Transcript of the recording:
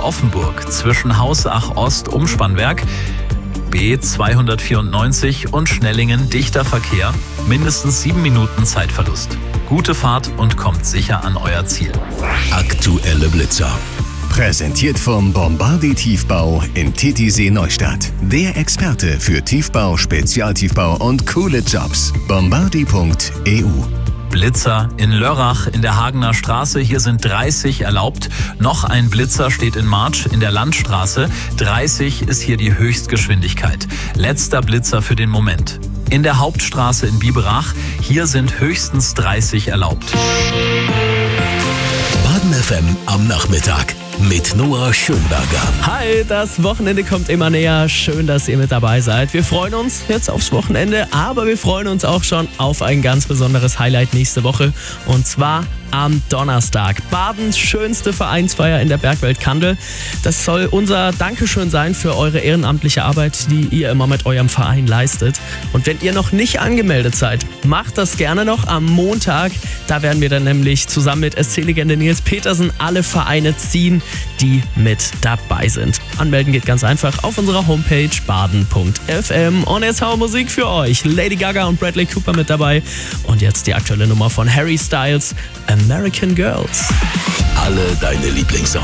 Offenburg zwischen Hausach Ost Umspannwerk, B294 und Schnellingen dichter Verkehr, mindestens 7 Minuten Zeitverlust. Gute Fahrt und kommt sicher an euer Ziel. Aktuelle Blitzer. Präsentiert vom Bombardier Tiefbau in Titisee Neustadt. Der Experte für Tiefbau, Spezialtiefbau und coole Jobs. Bombardier.eu. Blitzer in Lörrach in der Hagener Straße. Hier sind 30 erlaubt. Noch ein Blitzer steht in March in der Landstraße. 30 ist hier die Höchstgeschwindigkeit. Letzter Blitzer für den Moment. In der Hauptstraße in Biberach. Hier sind höchstens 30 erlaubt. Baden FM am Nachmittag mit Noah Schönberger. Hi, das Wochenende kommt immer näher. Schön, dass ihr mit dabei seid. Wir freuen uns jetzt aufs Wochenende, aber wir freuen uns auch schon auf ein ganz besonderes Highlight nächste Woche. Und zwar am Donnerstag. Badens schönste Vereinsfeier in der Bergwelt Kandel. Das soll unser Dankeschön sein für eure ehrenamtliche Arbeit, die ihr immer mit eurem Verein leistet. Und wenn ihr noch nicht angemeldet seid, macht das gerne noch am Montag. Da werden wir dann nämlich zusammen mit SC-Legende Nils Petersen alle Vereine ziehen, die mit dabei sind. Anmelden geht ganz einfach auf unserer Homepage baden.fm. Und jetzt haben wir Musik für euch. Lady Gaga und Bradley Cooper mit dabei. Und jetzt die aktuelle Nummer von Harry Styles, American Girls. Alle deine Lieblingssongs.